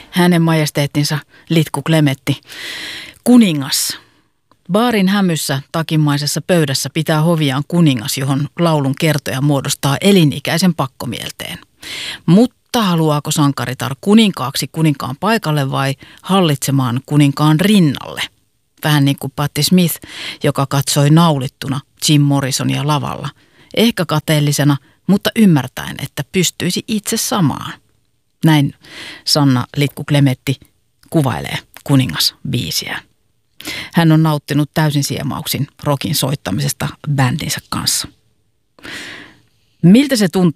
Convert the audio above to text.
Hänen majesteettinsa Litku Klemetti, kuningas. Baarin hämyssä takimaisessa pöydässä pitää hoviaan kuningas, johon laulun kertoja muodostaa elinikäisen pakkomielteen. Mutta haluaako sankaritar kuninkaaksi kuninkaan paikalle vai hallitsemaan kuninkaan rinnalle? Vähän niin kuin Patti Smith, joka katsoi naulittuna Jim Morrisonia lavalla. Ehkä kateellisena, mutta ymmärtäen, että pystyisi itse samaan. Näin Sanna Litku Klemetti kuvailee kuningasbiisiä. Hän on nauttinut täysin siemauksin rockin soittamisesta bändinsä kanssa. Miltä se tuntuu